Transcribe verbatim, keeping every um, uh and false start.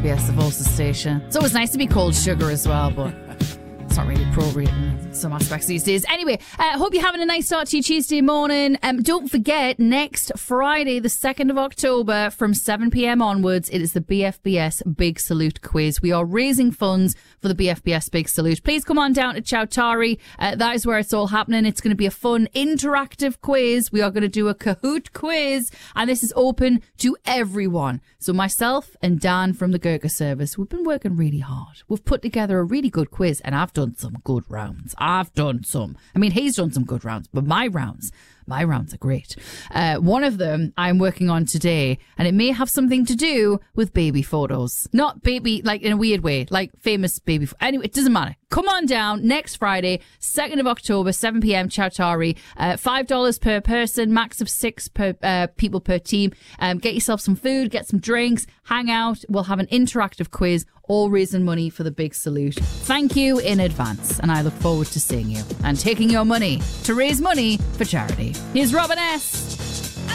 B S, the Volsa station. It's always nice to be called Sugar as well, but it's not really appropriate in some aspects these days. Anyway, I uh, hope you're having a nice start to your Tuesday morning. Um, don't forget, next Friday, the second of October, from seven p.m. onwards, it is the B F B S Big Salute Quiz. We are raising funds for the B F B S Big Salute. Please come on down to Chowtari. Uh, that is where it's all happening. It's going to be a fun, interactive quiz. We are going to do a Kahoot quiz, and this is open to everyone. So myself and Dan from the Gurkha service, we've been working really hard. We've put together a really good quiz, and I've done some good rounds. I've done some. I mean, he's done some good rounds, but my rounds, my rounds are great. Uh, one of them I'm working on today, and it may have something to do with baby photos. Not baby, like in a weird way, like famous baby. Anyway, it doesn't matter. Come on down next Friday, second of October, seven p.m. Chowtari. Uh, five dollars per person, max of six per uh, people per team. Um, get yourself some food, get some drinks, hang out. We'll have an interactive quiz, all raising money for the Big Salute. Thank you in advance, and I look forward to seeing you and taking your money to raise money for charity. Here's Robin S.